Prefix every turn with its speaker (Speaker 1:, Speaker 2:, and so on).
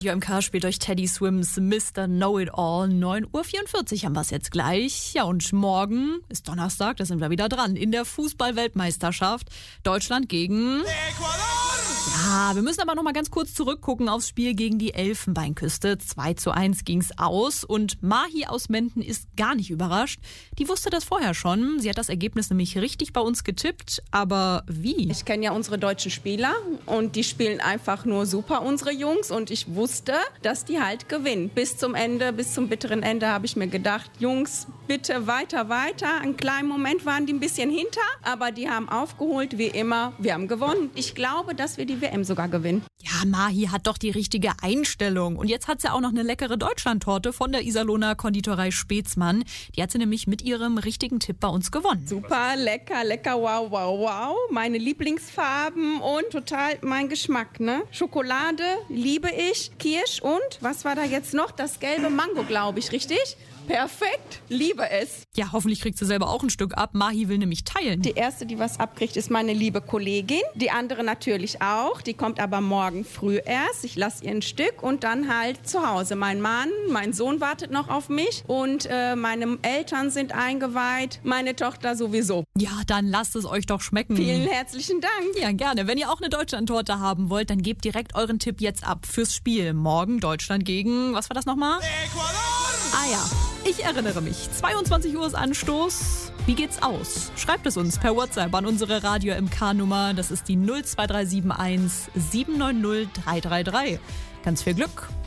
Speaker 1: JMK spielt euch Teddy Swims Mr. Know-It-All. 9:44 Uhr haben wir es jetzt gleich. Ja, und morgen ist Donnerstag, da sind wir wieder dran. In der Fußball-Weltmeisterschaft. Deutschland gegen Ecuador. Ja, wir müssen aber noch mal ganz kurz zurückgucken aufs Spiel gegen die Elfenbeinküste. 2:1 ging's aus und Mahi aus Menden ist gar nicht überrascht. Die wusste das vorher schon. Sie hat das Ergebnis nämlich richtig bei uns getippt. Aber wie?
Speaker 2: Ich kenne ja unsere deutschen Spieler und die spielen einfach nur super, unsere Jungs. Und ich wusste, dass die halt gewinnen. Bis zum Ende, bis zum bitteren Ende habe ich mir gedacht, Jungs, bitte weiter, weiter. Einen kleinen Moment waren die ein bisschen hinter, aber die haben aufgeholt, wie immer. Wir haben gewonnen. Ich glaube, dass wir die WM sogar gewinnen.
Speaker 1: Ja, Mahi hat doch die richtige Einstellung. Und jetzt hat sie auch noch eine leckere Deutschlandtorte von der Iserlohner Konditorei Spätzmann. Die hat sie nämlich mit ihrem richtigen Tipp bei uns gewonnen.
Speaker 2: Super, lecker, lecker, wow, wow, wow. Meine Lieblingsfarben und total mein Geschmack, ne? Schokolade liebe ich, Kirsch und, was war da jetzt noch? Das gelbe Mango, glaube ich, richtig? Perfekt, liebe es.
Speaker 1: Ja, hoffentlich kriegt sie selber auch ein Stück ab. Mahi will nämlich teilen.
Speaker 2: Die erste, die was abkriegt, ist meine liebe Kollegin. Die andere natürlich auch. Die kommt aber morgen früh erst. Ich lasse ihr ein Stück und dann halt zu Hause. Mein Mann, mein Sohn wartet noch auf mich und meine Eltern sind eingeweiht. Meine Tochter sowieso.
Speaker 1: Ja, dann lasst es euch doch schmecken.
Speaker 2: Vielen herzlichen Dank.
Speaker 1: Ja, gerne. Wenn ihr auch eine Deutschlandtorte haben wollt, dann gebt direkt euren Tipp jetzt ab fürs Spiel. Morgen Deutschland gegen, was war das nochmal? Ecuador! Ah ja. Ich erinnere mich, 22 Uhr ist Anstoß. Wie geht's aus? Schreibt es uns per WhatsApp an unsere Radio MK-Nummer. Das ist die 02371 790 333. Ganz viel Glück.